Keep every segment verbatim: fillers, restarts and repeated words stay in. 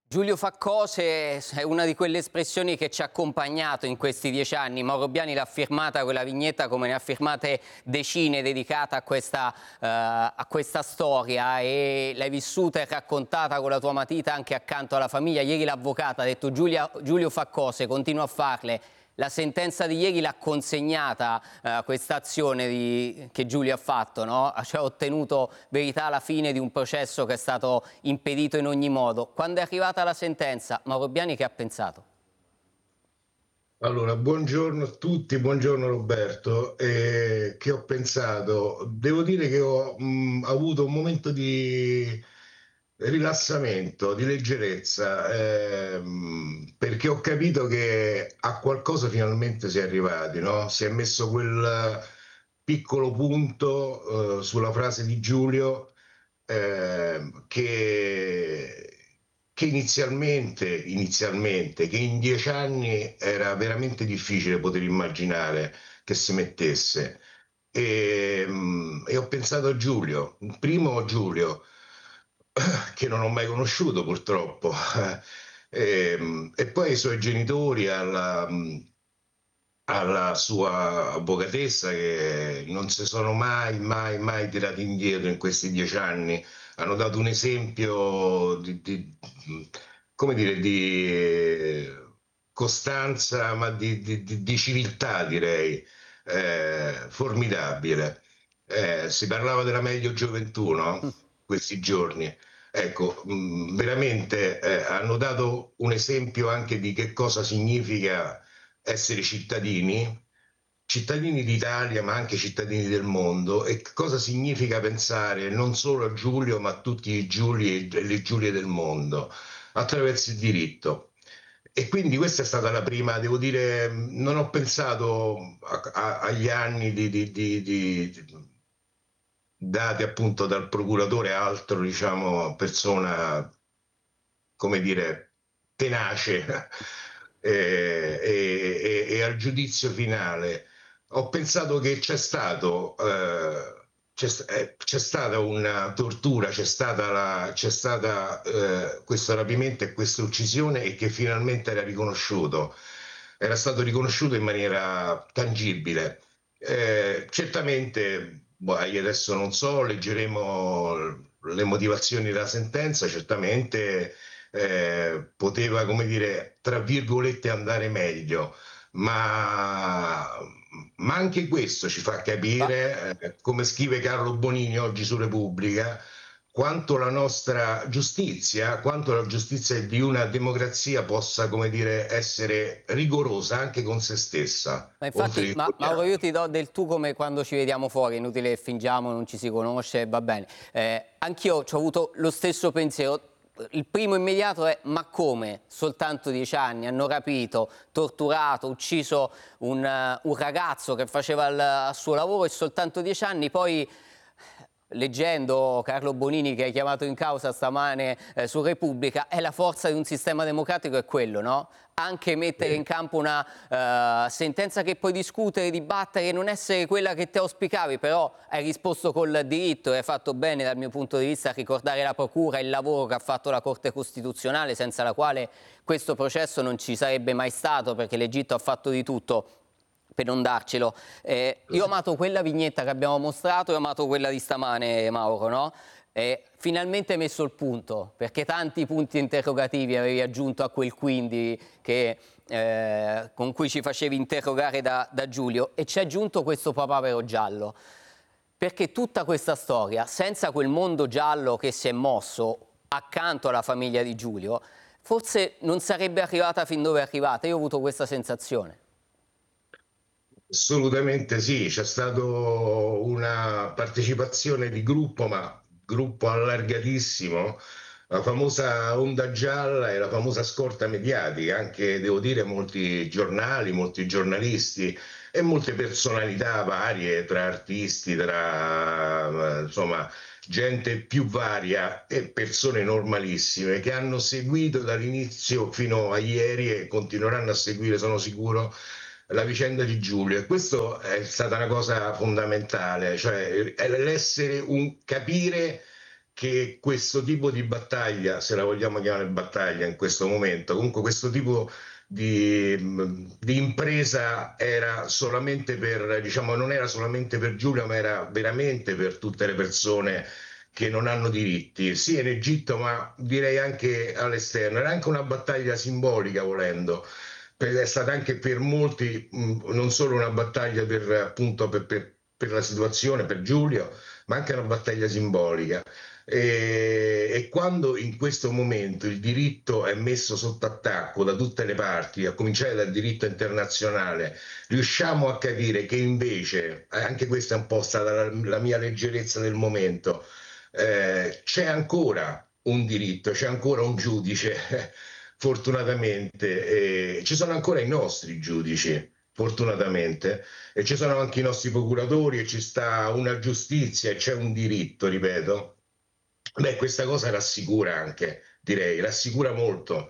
Giulio fa cose è una di quelle espressioni che ci ha accompagnato in questi dieci anni. Mauro Biani l'ha firmata quella vignetta come ne ha firmate decine dedicate a questa, eh, a questa storia, e l'hai vissuta e raccontata con la tua matita anche accanto alla famiglia. Ieri l'avvocata ha detto Giulia, Giulio fa cose, continua a farle. La sentenza di ieri l'ha consegnata, eh, questa azione di, che Giulio ha fatto, no? Cioè, ha ottenuto verità alla fine di un processo che è stato impedito in ogni modo. Quando è arrivata la sentenza, Mauro Biani che ha pensato? Allora, buongiorno a tutti, buongiorno Roberto. Eh, che ho pensato? Devo dire che ho mh, avuto un momento di rilassamento, di leggerezza, ehm, perché ho capito che a qualcosa finalmente si è arrivati, no? Si è messo quel piccolo punto, eh, sulla frase di Giulio, ehm, che, che inizialmente, inizialmente, che in dieci anni era veramente difficile poter immaginare che si mettesse. E, mm, e ho pensato a Giulio, primo Giulio, che non ho mai conosciuto purtroppo, e, mm, e poi ai suoi genitori, alla, mm, alla sua avvocatessa, che non si sono mai, mai, mai tirati indietro in questi dieci anni. Hanno dato un esempio di, di- come dire, di eh, costanza, ma di, di- di- di civiltà, direi, eh, formidabile. Eh, si parlava della meglio gioventù, no? Questi giorni. Ecco, mh, veramente eh, hanno dato un esempio anche di che cosa significa essere cittadini, cittadini d'Italia, ma anche cittadini del mondo, e cosa significa pensare non solo a Giulio, ma a tutti i Giuli e le Giulie del mondo, attraverso il diritto. E quindi questa è stata la prima, devo dire, non ho pensato a- a- agli anni di, di- di- di- dati appunto dal procuratore, altro, diciamo, persona, come dire, tenace, eh, e, e- e al giudizio finale. Ho pensato che c'è stato, eh, c'è, eh, c'è stata una tortura, c'è stata, la, c'è stata eh, questo rapimento e questa uccisione, e che finalmente era riconosciuto, era stato riconosciuto in maniera tangibile. Eh, certamente, boh, io adesso non so, leggeremo le motivazioni della sentenza. Certamente eh, poteva, come dire, tra virgolette, andare meglio, ma, ma anche questo ci fa Ma capire, eh, come scrive Carlo Bonini oggi su Repubblica, quanto la nostra giustizia, quanto la giustizia di una democrazia possa, come dire, essere rigorosa anche con se stessa, Ma oltre infatti, che ma, con gli Mauro, io altri. ti do del tu come quando ci vediamo fuori, è inutile che fingiamo, non ci si conosce, va bene. Eh, anch'io ho avuto lo stesso pensiero. Il primo immediato è: ma come? Soltanto dieci anni hanno rapito, torturato, ucciso un, eh, un ragazzo che faceva il, il suo lavoro, e soltanto dieci anni. Poi, leggendo Carlo Bonini, che hai chiamato in causa stamane eh, su Repubblica, è la forza di un sistema democratico, è quello, no? Anche mettere in campo una uh, sentenza che puoi discutere, dibattere, non essere quella che te auspicavi, però hai risposto col diritto e hai fatto bene dal mio punto di vista a ricordare la procura, il lavoro che ha fatto la Corte Costituzionale, senza la quale questo processo non ci sarebbe mai stato, perché l'Egitto ha fatto di tutto per non darcelo. Eh, io ho amato quella vignetta che abbiamo mostrato e ho amato quella di stamane, Mauro, no? E finalmente hai messo il punto, perché tanti punti interrogativi avevi aggiunto a quel quindi che, eh, con cui ci facevi interrogare da, da Giulio, e ci hai aggiunto questo papavero giallo. Perché tutta questa storia, senza quel mondo giallo che si è mosso accanto alla famiglia di Giulio, forse non sarebbe arrivata fin dove è arrivata. Io ho avuto questa sensazione. Assolutamente sì, c'è stata una partecipazione di gruppo, ma gruppo allargatissimo, la famosa onda gialla e la famosa scorta mediatica, anche devo dire molti giornali, molti giornalisti e molte personalità varie, tra artisti, tra eh, insomma gente più varia e persone normalissime, che hanno seguito dall'inizio fino a ieri e continueranno a seguire, sono sicuro, la vicenda di Giulio. E questo è stata una cosa fondamentale, cioè è l'essere un capire che questo tipo di battaglia, se la vogliamo chiamare battaglia in questo momento, comunque questo tipo di, di impresa era solamente per, diciamo, non era solamente per Giulia, ma era veramente per tutte le persone che non hanno diritti, sì in Egitto, ma direi anche all'esterno. Era anche una battaglia simbolica, volendo. Per- È stata anche per molti mh, non solo una battaglia per, appunto, per, per- per la situazione, per Giulio, ma anche una battaglia simbolica. E, e quando in questo momento il diritto è messo sotto attacco da tutte le parti, a cominciare dal diritto internazionale, riusciamo a capire che invece, eh, anche questa è un po' stata la, la mia leggerezza del momento, eh, c'è ancora un diritto, c'è ancora un giudice, fortunatamente, e ci sono ancora i nostri giudici, fortunatamente, e ci sono anche i nostri procuratori e ci sta una giustizia e c'è un diritto, ripeto. Beh, questa cosa rassicura anche, direi, rassicura molto,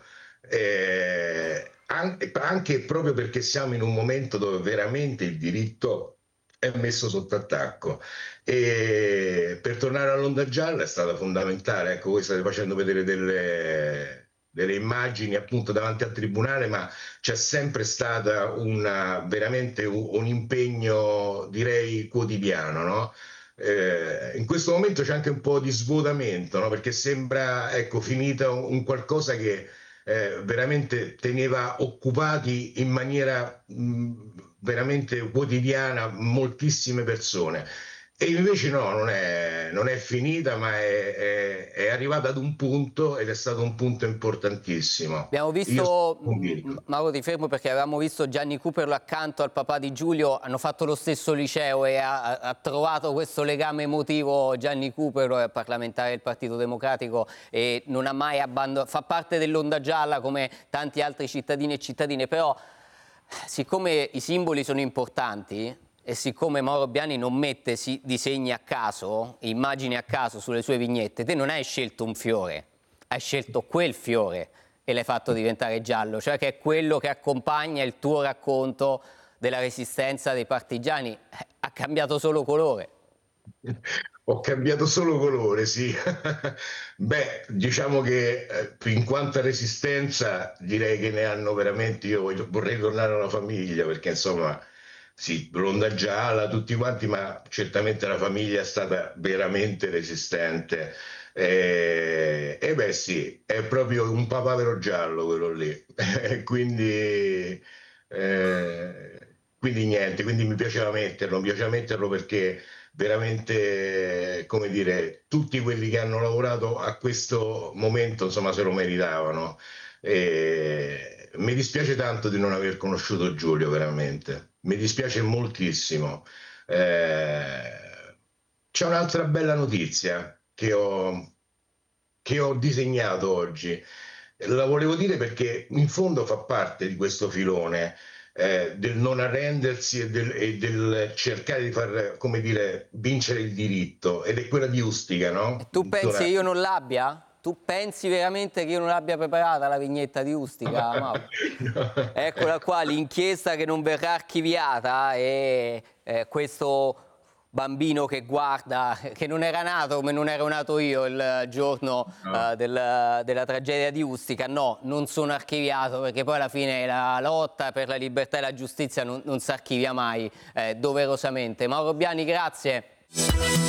eh, anche, anche proprio perché siamo in un momento dove veramente il diritto è messo sotto attacco. E per tornare all'onda gialla è stata fondamentale. Ecco, voi state facendo vedere delle, delle immagini appunto davanti al tribunale, ma c'è sempre stata una, veramente un, un impegno, direi, quotidiano, no? Eh, in questo momento c'è anche un po' di svuotamento, no? Perché sembra, ecco, finita un, un qualcosa che eh, veramente teneva occupati in maniera mh, veramente quotidiana moltissime persone. E invece no, non è, non è finita, ma è, è, è arrivata ad un punto ed è stato un punto importantissimo. Abbiamo Io sono visto, m- convinto. Mauro ti fermo perché avevamo visto Gianni Cooperlo accanto al papà di Giulio, hanno fatto lo stesso liceo e ha, ha trovato questo legame emotivo. Gianni Cooperlo è parlamentare del Partito Democratico e non ha mai abbandonato, fa parte dell'onda gialla come tanti altri cittadini e cittadine, però siccome i simboli sono importanti e siccome Mauro Biani non mette si- disegni a caso, immagini a caso sulle sue vignette, te non hai scelto un fiore, hai scelto quel fiore e l'hai fatto diventare giallo, cioè che è quello che accompagna il tuo racconto della resistenza dei partigiani. Eh, ha cambiato solo colore. Ho cambiato solo colore, sì. Beh, diciamo che eh, in quanto a resistenza direi che ne hanno veramente, io voglio- vorrei tornare alla famiglia perché insomma, sì, l'onda gialla, tutti quanti, ma certamente la famiglia è stata veramente resistente. E, e beh sì, è proprio un papavero giallo quello lì. Quindi, eh, quindi niente, quindi mi piaceva metterlo, mi piaceva metterlo perché veramente, come dire, tutti quelli che hanno lavorato a questo momento, insomma, se lo meritavano. E mi dispiace tanto di non aver conosciuto Giulio, veramente. Mi dispiace moltissimo. Eh, C'è un'altra bella notizia che ho, che ho disegnato oggi. La volevo dire perché in fondo fa parte di questo filone eh, del non arrendersi e del, e del cercare di far, come dire, vincere il diritto, ed è quella di Ustica, E no? tu pensi che Dona- io non l'abbia? Tu pensi veramente che io non l'abbia preparata la vignetta di Ustica, Mauro? No. Eccola qua, l'inchiesta che non verrà archiviata e eh, questo bambino che guarda, che non era nato come non ero nato io il giorno No. eh, del- della tragedia di Ustica. No, non sono archiviato perché poi alla fine la lotta per la libertà e la giustizia non, non si archivia mai, eh, doverosamente. Mauro Biani, grazie.